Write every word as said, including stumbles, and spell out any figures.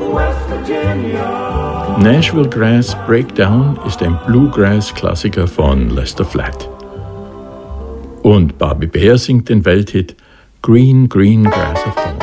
Nashville Grass Breakdown ist ein Bluegrass-Klassiker von Lester Flatt. Und Bobby Bare singt den Welthit Green, Green Grass of Dawn.